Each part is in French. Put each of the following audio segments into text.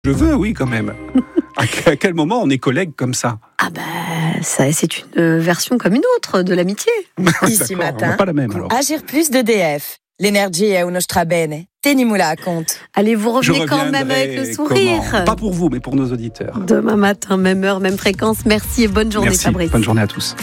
Je veux, oui, quand même. À quel moment on est collègues comme ça? Ah ça, c'est une version comme une autre de l'amitié. Ici D'accord, on n'a pas la même alors. Agir plus d'EDF. L'energie è uno strabene. Tenimula à compte. Allez, vous revenez quand même reviendrai, avec le sourire. comment? Pas pour vous, mais pour nos auditeurs. Demain matin, même heure, même fréquence. Merci et bonne journée, Merci, Fabrice. bonne journée à tous.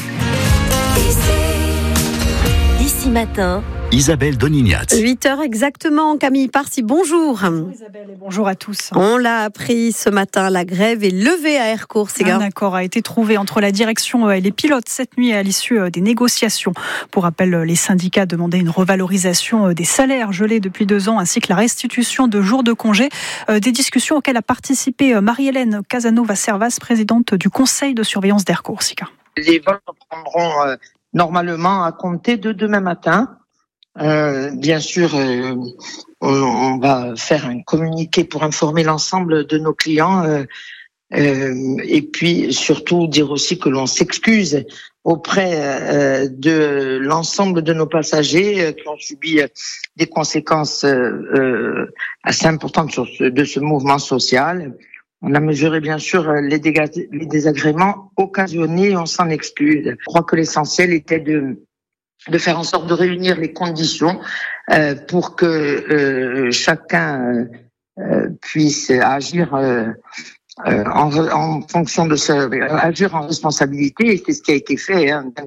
Ici matin, Isabelle Donignat. 8h exactement. Camille Parsi, bonjour. Bonjour Isabelle et bonjour à tous. On l'a appris ce matin, la grève est levée à Ercourt-Ségara. Un accord a été trouvé entre la direction et les pilotes cette nuit à l'issue des négociations. Pour rappel, les syndicats demandaient une revalorisation des salaires gelés depuis 2 ans ainsi que la restitution de jours de congé. Des discussions auxquelles a participé Marie-Hélène Casanova-Servas, présidente du conseil de surveillance d'Ercourt-Ségara. Les vols reprendront normalement à compter de demain matin. Bien sûr, on va faire un communiqué pour informer l'ensemble de nos clients et puis surtout dire aussi que l'on s'excuse auprès de l'ensemble de nos passagers qui ont subi des conséquences assez importantes de ce mouvement social. On a mesuré bien sûr les désagréments occasionnés et on s'en excuse. Je crois que l'essentiel était de faire en sorte de réunir les conditions pour que chacun puisse agir en fonction de agir en responsabilité, et c'est ce qui a été fait d'un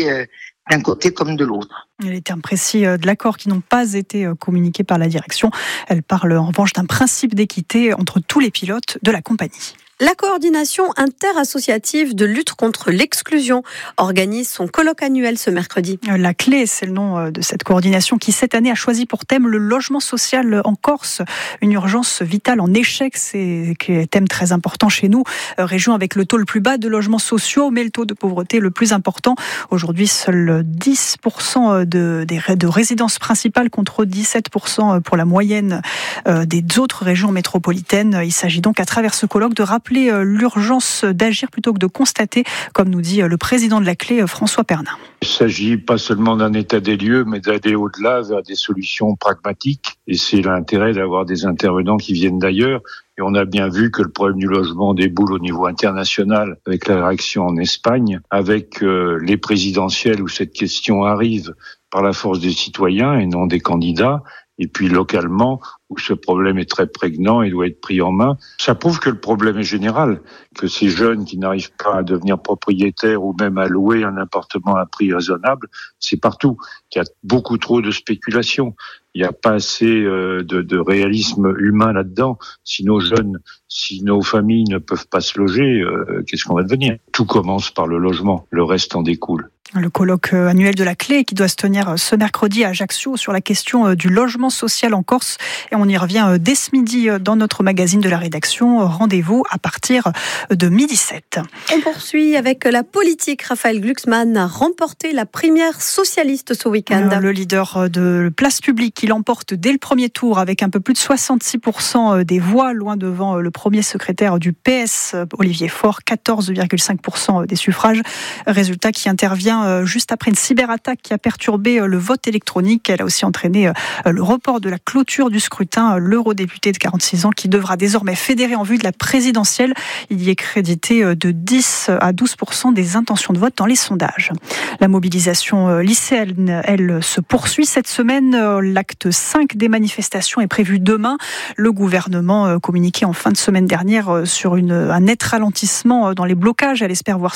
côté comme de l'autre. Les termes précis de l'accord qui n'ont pas été communiqués par la direction. Elle parle en revanche d'un principe d'équité entre tous les pilotes de la compagnie. La coordination interassociative de lutte contre l'exclusion organise son colloque annuel ce mercredi. La clé, c'est le nom de cette coordination qui cette année a choisi pour thème le logement social en Corse, une urgence vitale en échec, c'est un thème très important chez nous, région avec le taux le plus bas de logements sociaux, mais le taux de pauvreté le plus important. Aujourd'hui, seuls 10% de résidences principales contre 17% pour la moyenne des autres régions métropolitaines. Il s'agit donc à travers ce colloque de rappeler l'urgence d'agir plutôt que de constater, comme nous dit le président de la Clé, François Pernin. Il ne s'agit pas seulement d'un état des lieux, mais d'aller au-delà vers des solutions pragmatiques. Et c'est l'intérêt d'avoir des intervenants qui viennent d'ailleurs. Et on a bien vu que le problème du logement déboule au niveau international avec la réaction en Espagne, avec les présidentielles où cette question arrive par la force des citoyens et non des candidats. Et puis localement, où ce problème est très prégnant et doit être pris en main. Ça prouve que le problème est général, que ces jeunes qui n'arrivent pas à devenir propriétaires ou même à louer un appartement à prix raisonnable, c'est partout. Il y a beaucoup trop de spéculation. Il n'y a pas assez de réalisme humain là-dedans. Si nos jeunes, si nos familles ne peuvent pas se loger, qu'est-ce qu'on va devenir? Tout commence par le logement, le reste en découle. Le colloque annuel de la Clé qui doit se tenir ce mercredi à Ajaccio sur la question du logement social en Corse. Et on y revient dès ce midi dans notre magazine de la rédaction. Rendez-vous à partir de 12h07. On poursuit avec la politique. Raphaël Glucksmann a remporté la primaire socialiste ce week-end. Le leader de Place Publique, il emporte dès le premier tour avec un peu plus de 66% des voix, loin devant le premier secrétaire du PS, Olivier Faure, 14,5% des suffrages. Résultat qui intervient juste après une cyberattaque qui a perturbé le vote électronique. Elle a aussi entraîné le report de la clôture du scrutin. L'eurodéputé de 46 ans qui devra désormais fédérer en vue de la présidentielle. Il y est crédité de 10 à 12% des intentions de vote dans les sondages. La mobilisation lycéenne, elle se poursuit cette semaine. L'acte 5 des manifestations est prévu demain. Le gouvernement communiquait en fin de semaine dernière sur un net ralentissement dans les blocages. Il espère voir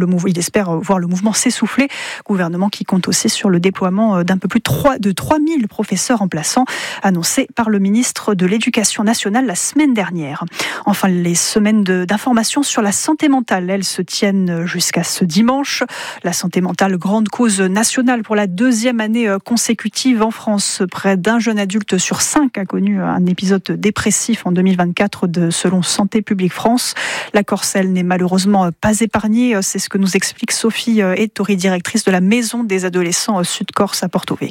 le mouvement s'essouffler. Gouvernement qui compte aussi sur le déploiement d'un peu plus de 3000 professeurs remplaçants, annoncé par le ministre de l'Éducation nationale la semaine dernière. Enfin, les semaines d'information sur la santé mentale, elles se tiennent jusqu'à ce dimanche. La santé mentale, grande cause nationale pour la 2e année consécutive en France. Près d'un jeune adulte sur 5 a connu un épisode dépressif en 2024 selon Santé publique France. La Corse, elle, n'est malheureusement pas épargnée. C'est ce que nous explique Sophie Ettori, directrice de la Maison des adolescents Sud-Corse à Porto Vecchio.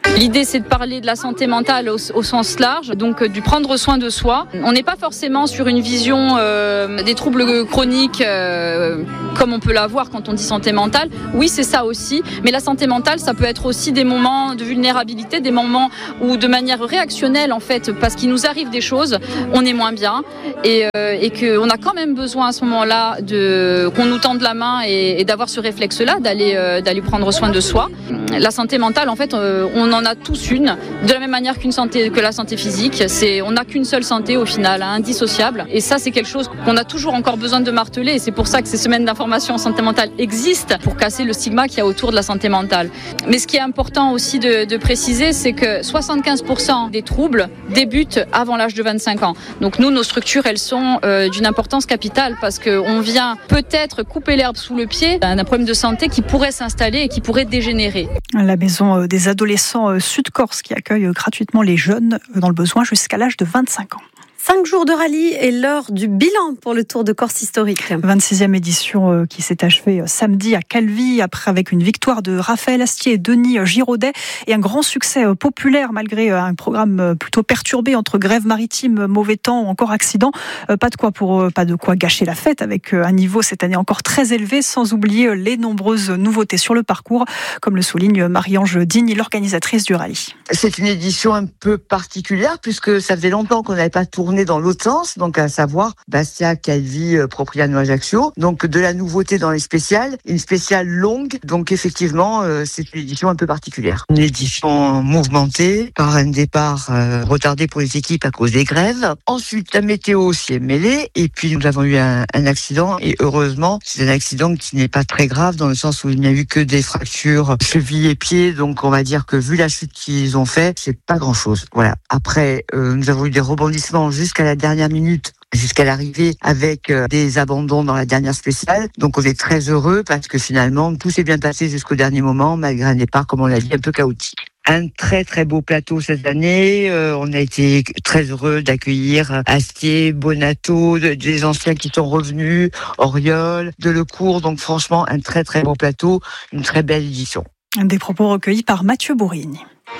L'idée, c'est de parler de la santé mentale au sens large, donc du prendre soin de soi. On n'est pas forcément sur une vision des troubles chroniques comme on peut l'avoir quand on dit santé mentale. Oui, c'est ça aussi, mais la santé mentale, ça peut être aussi des moments de vulnérabilité, des moments où de manière réactionnelle, en fait, parce qu'il nous arrive des choses, on est moins bien et qu'on a quand même besoin à ce moment-là qu'on nous tende la main et d'avoir ce réflexe-là, d'aller prendre soin de soi. La santé mentale, en fait, on en a tous une, de la même manière que la santé physique. On n'a qu'une seule santé au final, indissociable. Et ça, c'est quelque chose qu'on a toujours encore besoin de marteler. Et c'est pour ça que ces semaines d'information en santé mentale existent, pour casser le stigma qu'il y a autour de la santé mentale. Mais ce qui est important aussi de préciser, c'est que 75% des troubles débutent avant l'âge de 25 ans. Donc nous, nos structures, elles sont d'une importance capitale parce qu'on vient peut-être couper l'herbe sous le pied d'un problème de santé qui pourrait s'installer et qui pourrait dégénérer. La maison des adolescents Sud-Corse qui accueille gratuitement les jeunes dans le besoin jusqu'à l'âge de 25 ans. 5 jours de rallye et l'heure du bilan pour le Tour de Corse historique. 26e édition qui s'est achevée samedi à Calvi, avec une victoire de Raphaël Astier et Denis Giraudet et un grand succès populaire malgré un programme plutôt perturbé entre grève maritime, mauvais temps ou encore accident. Pas de quoi gâcher la fête avec un niveau cette année encore très élevé, sans oublier les nombreuses nouveautés sur le parcours, comme le souligne Marie-Ange Digne, l'organisatrice du rallye. C'est une édition un peu particulière puisque ça faisait longtemps qu'on n'avait pas tourné dans l'autre sens, donc à savoir Bastia, Calvi, Propriano, Ajaccio. Donc de la nouveauté dans les spéciales, une spéciale longue. Donc effectivement, c'est une édition un peu particulière. Une édition mouvementée par un départ retardé pour les équipes à cause des grèves. Ensuite, la météo s'y est mêlée et puis nous avons eu un accident et heureusement, c'est un accident qui n'est pas très grave dans le sens où il n'y a eu que des fractures cheville et pied. Donc on va dire que vu la chute qu'ils ont fait, c'est pas grand-chose. Voilà. Après, nous avons eu des rebondissements jusqu'à la dernière minute, jusqu'à l'arrivée avec des abandons dans la dernière spéciale. Donc on est très heureux parce que finalement tout s'est bien passé jusqu'au dernier moment malgré un départ, comme on l'a dit, un peu chaotique. Un très très beau plateau cette année. On a été très heureux d'accueillir Astier, Bonato, des anciens qui sont revenus, Auriol, Delecourt. Donc franchement un très très beau plateau, une très belle édition. Des propos recueillis par Mathieu Bourrigne.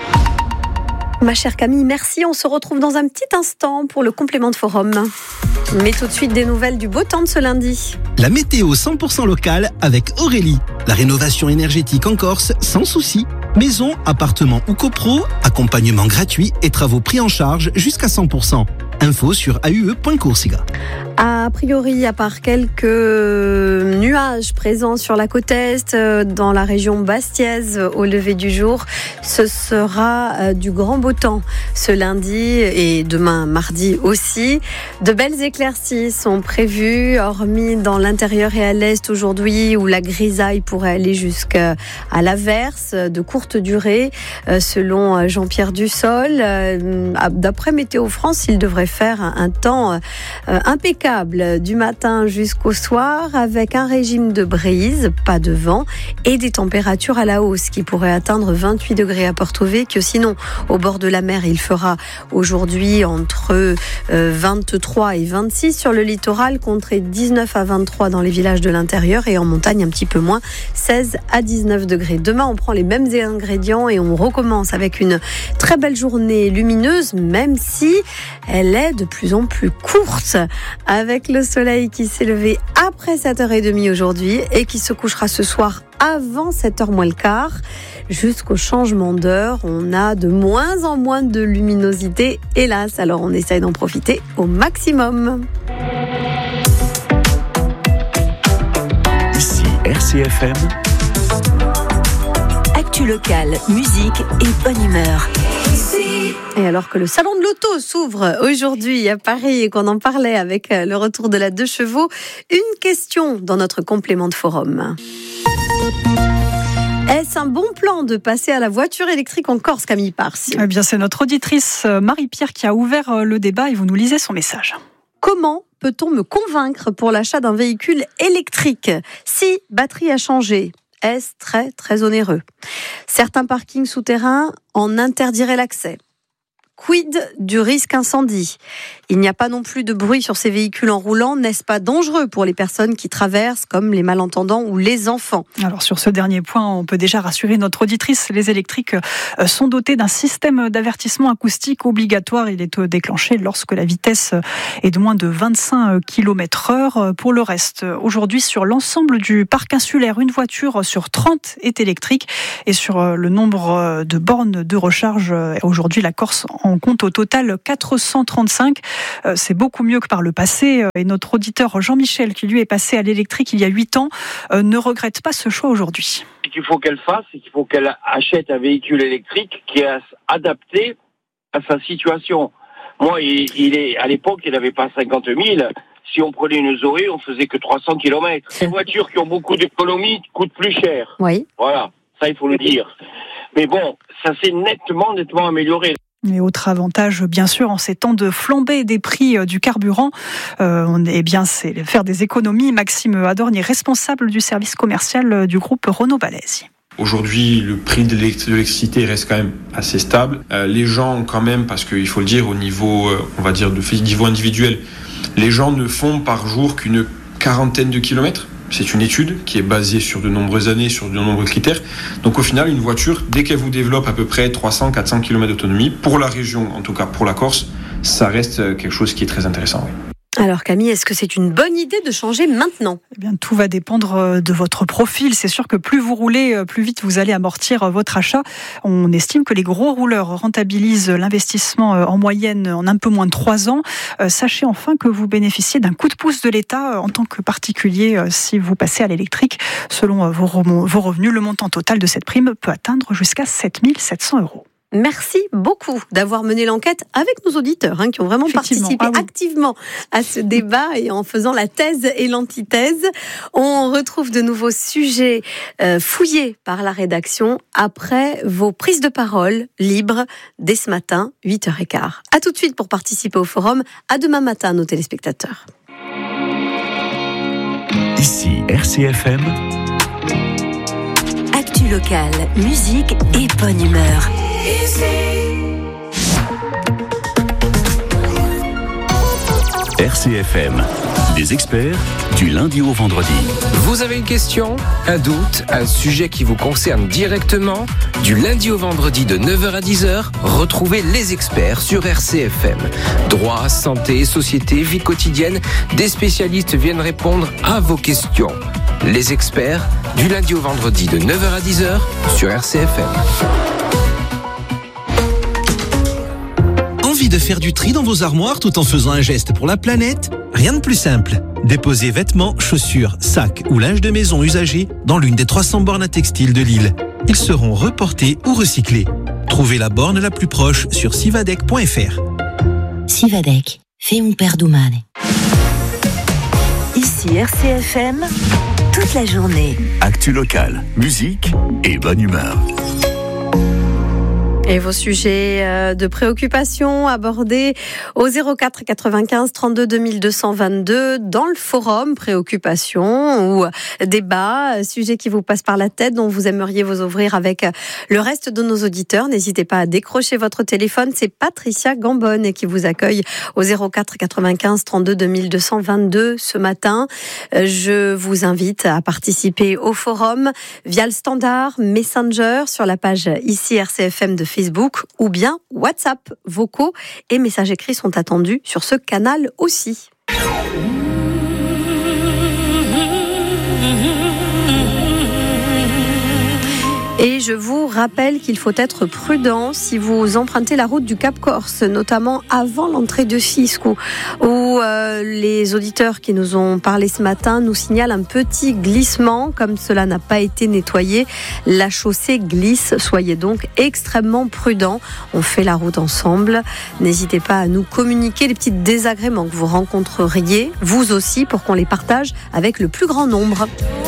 Ma chère Camille, merci. On se retrouve dans un petit instant pour le complément de forum. Mais tout de suite, des nouvelles du beau temps de ce lundi. La météo 100% locale avec Aurélie. La rénovation énergétique en Corse sans souci. Maison, appartement ou copro, accompagnement gratuit et travaux pris en charge jusqu'à 100%. Info sur aue.coursiga. A priori, à part quelques nuages présents sur la côte est, dans la région bastiaise au lever du jour, ce sera du grand beau temps ce lundi et demain mardi aussi. De belles éclaircies sont prévues, hormis dans l'intérieur et à l'est aujourd'hui où la grisaille pourrait aller jusqu'à l'averse de courte durée. Selon Jean-Pierre Dussol, d'après Météo France, il devrait faire un temps impeccable du matin jusqu'au soir avec un régime de brise, pas de vent et des températures à la hausse qui pourraient atteindre 28 degrés à Porto-Vecchio. Sinon, au bord de la mer, il fera aujourd'hui entre 23 et 26 sur le littoral, contre 19 à 23 dans les villages de l'intérieur et en montagne un petit peu moins, 16 à 19 degrés. Demain, on prend les mêmes ingrédients et on recommence avec une très belle journée lumineuse, même si elle est de plus en plus courte, avec le soleil qui s'est levé après 7h30 aujourd'hui et qui se couchera ce soir avant 7h moins le quart. Jusqu'au changement d'heure, on a de moins en moins de luminosité, hélas. Alors on essaye d'en profiter au maximum. Ici RCFM. Actu locale, musique et bonne humeur. Et alors que le salon de l'auto s'ouvre aujourd'hui à Paris et qu'on en parlait avec le retour de la 2 chevaux, une question dans notre complément de forum. Est-ce un bon plan de passer à la voiture électrique en Corse, Camille Parsi ? Eh bien, c'est notre auditrice Marie-Pierre qui a ouvert le débat et vous nous lisez son message. Comment peut-on me convaincre pour l'achat d'un véhicule électrique si batterie a changé ? Est-ce très, très onéreux ? Certains parkings souterrains en interdiraient l'accès. quid du risque incendie? Il n'y a pas non plus de bruit sur ces véhicules en roulant. N'est-ce pas dangereux pour les personnes qui traversent, comme les malentendants ou les enfants? Alors sur ce dernier point, on peut déjà rassurer notre auditrice. Les électriques sont dotés d'un système d'avertissement acoustique obligatoire. Il est déclenché lorsque la vitesse est de moins de 25 km/h. Pour le reste, aujourd'hui, sur l'ensemble du parc insulaire, une voiture sur 30 est électrique. Et sur le nombre de bornes de recharge, aujourd'hui, la Corse en compte au total 435. C'est beaucoup mieux que par le passé. Et notre auditeur Jean-Michel, qui lui est passé à l'électrique il y a 8 ans, ne regrette pas ce choix aujourd'hui. Ce qu'il faut qu'elle fasse, c'est qu'il faut qu'elle achète un véhicule électrique qui est adapté à sa situation. Moi, à l'époque, il n'avait pas 50 000. Si on prenait une Zoé, on faisait que 300 km. Les voitures qui ont beaucoup d'économie coûtent plus cher. Oui. Voilà, ça il faut le dire. Mais bon, ça s'est nettement amélioré. Et autre avantage, bien sûr, en ces temps de flambée des prix du carburant, c'est faire des économies. Maxime Adornier, responsable du service commercial du groupe Renault-Balaisie. Aujourd'hui, le prix de l'électricité reste quand même assez stable. Les gens, quand même, parce qu'il faut le dire, au niveau, on va dire, de niveau individuel, les gens ne font par jour qu'une quarantaine de kilomètres. C'est une étude qui est basée sur de nombreuses années, sur de nombreux critères. Donc au final, une voiture, dès qu'elle vous développe à peu près 300-400 km d'autonomie, pour la région, en tout cas pour la Corse, ça reste quelque chose qui est très intéressant. Oui. Alors Camille, est-ce que c'est une bonne idée de changer maintenant? Eh bien, tout va dépendre de votre profil. C'est sûr que plus vous roulez, plus vite vous allez amortir votre achat. On estime que les gros rouleurs rentabilisent l'investissement en moyenne en un peu moins de 3 ans. Sachez enfin que vous bénéficiez d'un coup de pouce de l'État en tant que particulier si vous passez à l'électrique. Selon vos revenus, le montant total de cette prime peut atteindre jusqu'à 7 700 €. Merci beaucoup d'avoir mené l'enquête avec nos auditeurs qui ont vraiment participé activement à ce débat et en faisant la thèse et l'antithèse. On retrouve de nouveaux sujets fouillés par la rédaction après vos prises de parole libres dès ce matin, 8h15. À tout de suite pour participer au forum. À demain matin, nos téléspectateurs. Ici RCFM. Actu locale, musique et bonne humeur. RCFM, des experts du lundi au vendredi. Vous avez une question, un doute, un sujet qui vous concerne directement? Du lundi au vendredi de 9h à 10h, retrouvez les experts sur RCFM. Droit, santé, société, vie quotidienne, des spécialistes viennent répondre à vos questions. Les experts, du lundi au vendredi de 9h à 10h sur RCFM. Envie de faire du tri dans vos armoires tout en faisant un geste pour la planète? Rien de plus simple. Déposez vêtements, chaussures, sacs ou linge de maison usagés dans l'une des 300 bornes à textiles de Lille. Ils seront reportés ou recyclés. Trouvez la borne la plus proche sur sivadec.fr. Sivadec, fais un perdomane. Ici RCFM, toute la journée. Actu locale, musique et bonne humeur. Et vos sujets de préoccupation abordés au 04 95 32 2222 dans le forum préoccupation ou débat, sujets qui vous passent par la tête, dont vous aimeriez vous ouvrir avec le reste de nos auditeurs. N'hésitez pas à décrocher votre téléphone. C'est Patricia Gambonne qui vous accueille au 04 95 32 2222 ce matin. Je vous invite à participer au forum via le standard Messenger sur la page ici RCFM de Facebook ou bien WhatsApp. Vocaux et messages écrits sont attendus sur ce canal aussi. Et je vous rappelle qu'il faut être prudent si vous empruntez la route du Cap Corse, notamment avant l'entrée de Fisques, où les auditeurs qui nous ont parlé ce matin nous signalent un petit glissement. Comme cela n'a pas été nettoyé, la chaussée glisse. Soyez donc extrêmement prudents. On fait la route ensemble. N'hésitez pas à nous communiquer les petits désagréments que vous rencontreriez, vous aussi, pour qu'on les partage avec le plus grand nombre.